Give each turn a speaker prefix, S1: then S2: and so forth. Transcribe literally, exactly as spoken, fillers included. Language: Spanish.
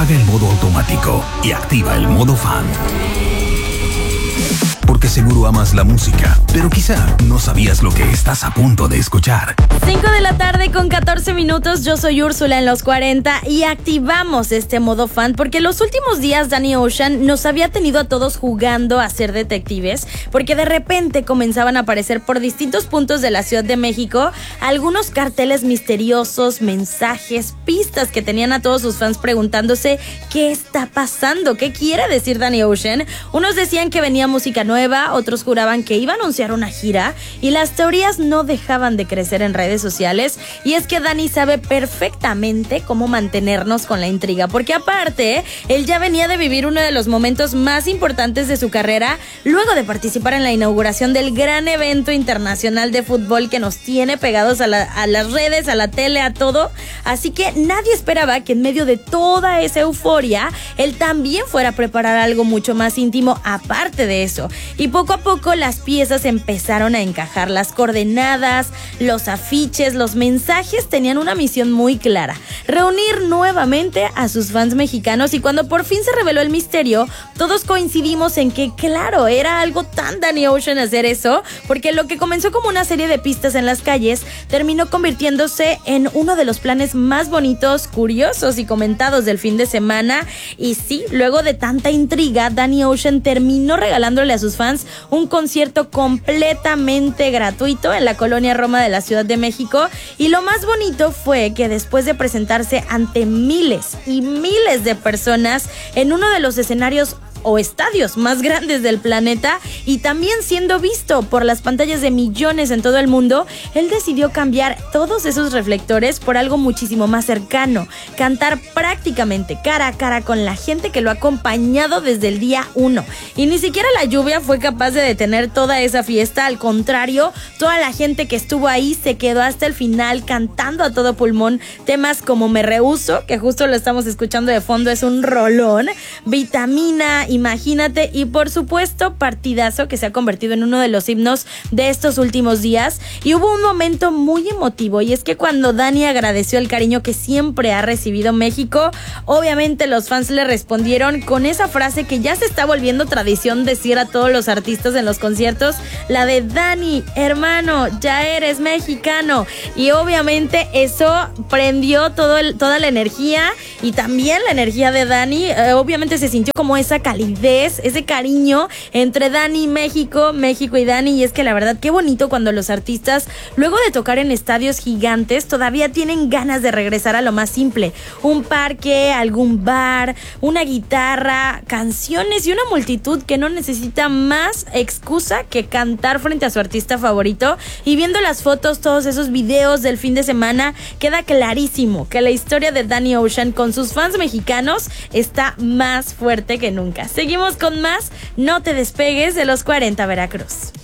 S1: Apaga el modo automático y activa el modo fan. Porque seguro amas la música, pero quizá no sabías lo que estás a punto de escuchar.
S2: cinco de la tarde con catorce minutos, yo soy Úrsula en los cuarenta y activamos este modo fan porque los últimos días Danny Ocean nos había tenido a todos jugando a ser detectives, porque de repente comenzaban a aparecer por distintos puntos de la Ciudad de México algunos carteles misteriosos, mensajes, pistas que tenían a todos sus fans preguntándose qué está pasando, qué quiere decir Danny Ocean. Unos decían que venía música nueva, otros juraban que iba a anunciar una gira y las teorías no dejaban de crecer en redes sociales. Y es que Danny sabe perfectamente cómo mantenernos con la intriga, porque aparte él ya venía de vivir uno de los momentos más importantes de su carrera luego de participar en la inauguración del gran evento internacional de fútbol que nos tiene pegados a, la, a las redes, a la tele, a todo. Así que nadie esperaba que en medio de toda esa euforia él también fuera a preparar algo mucho más íntimo aparte de eso. Y poco a poco las piezas empezaron a encajar, las coordenadas, los afiches, los mensajes tenían una misión muy clara: reunir nuevamente a sus fans mexicanos. Y cuando por fin se reveló el misterio, todos coincidimos en que, claro, era algo tan Danny Ocean hacer eso, porque lo que comenzó como una serie de pistas en las calles terminó convirtiéndose en uno de los planes más bonitos, curiosos y comentados del fin de semana. Y sí, luego de tanta intriga, Danny Ocean terminó regalándole a sus fans un concierto completamente gratuito en la colonia Roma de la Ciudad de México. Y lo más bonito fue que después de presentarse ante miles y miles de personas en uno de los escenarios o estadios más grandes del planeta y también siendo visto por las pantallas de millones en todo el mundo, él decidió cambiar todos esos reflectores por algo muchísimo más cercano: cantar prácticamente cara a cara con la gente que lo ha acompañado desde el día uno. Y ni siquiera la lluvia fue capaz de detener toda esa fiesta, al contrario, toda la gente que estuvo ahí se quedó hasta el final cantando a todo pulmón temas como Me Rehuso, que justo lo estamos escuchando de fondo, es un rolón, Vitamina, Imagínate y por supuesto Partidazo, que se ha convertido en uno de los himnos de estos últimos días. Y hubo un momento muy emotivo, y es que cuando Danny agradeció el cariño que siempre ha recibido México, obviamente los fans le respondieron con esa frase que ya se está volviendo tradición decir a todos los artistas en los conciertos, la de Danny, hermano, ya eres mexicano. Y obviamente eso prendió todo el, toda la energía, y también la energía de Danny. Eh, obviamente se sintió como esa calidez, ese cariño entre Danny y México, México y Danny. Y es que la verdad, qué bonito cuando los artistas, luego de tocar en estadios gigantes, todavía tienen ganas de regresar a lo más simple: un parque, algún bar, una guitarra, canciones y una multitud que no necesita más excusa que cantar frente a su artista favorito. Y viendo las fotos, todos esos videos del fin de semana, queda clarísimo que la historia de Danny Ocean con sus fans mexicanos está más fuerte que nunca. Seguimos con más, no te despegues de los cuarenta Veracruz.